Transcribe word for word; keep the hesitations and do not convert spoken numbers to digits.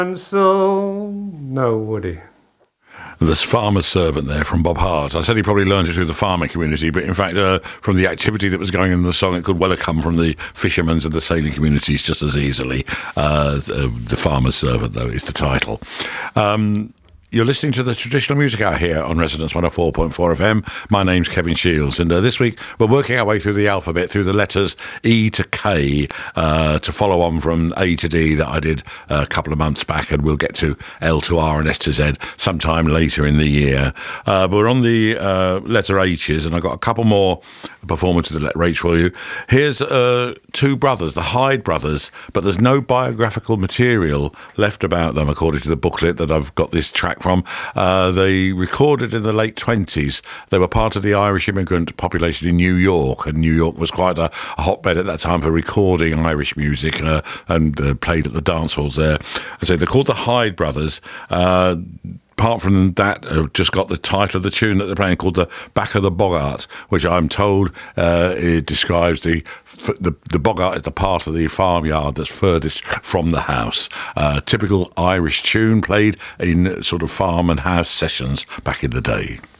And so, no, Woody. The farmer's servant there from Bob Hart. I said he probably learned it through the farming community, but in fact, uh, from the activity that was going in the song, it could well have come from the fishermen's and the sailing communities just as easily. Uh, uh, the farmer's servant, though, is the title. Um, You're listening to the traditional music out here on Resonance one oh four point four F M. My name's Kevin Shields, and uh, this week we're working our way through the alphabet, through the letters E to K, uh, to follow on from A to D that I did uh, a couple of months back, and we'll get to L to R and S to Z sometime later in the year. Uh, but we're on the uh, letter H's, and I've got a couple more performances of the letter H for you. Here's uh, two brothers, the Hyde brothers, but there's no biographical material left about them, according to the booklet that I've got this track from. Uh, they recorded in the late twenties. They were part of the Irish immigrant population in New York, and New York was quite a, a hotbed at that time for recording Irish music, uh, and uh, played at the dance halls there. I say they're called the Hyde Brothers. Uh, Apart from that, I've just got the title of the tune that they're playing, called the Back of the Boggart, which I'm told uh, it describes the, the the boggart is the part of the farmyard that's furthest from the house. Uh, typical Irish tune played in sort of farm and house sessions back in the day.